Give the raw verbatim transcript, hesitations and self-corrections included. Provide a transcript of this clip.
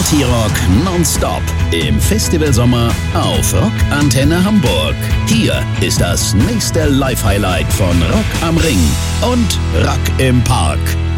Partyrock nonstop im Festivalsommer auf Rock Antenne Hamburg. Hier ist das nächste Live-Highlight von Rock am Ring und Rock im Park.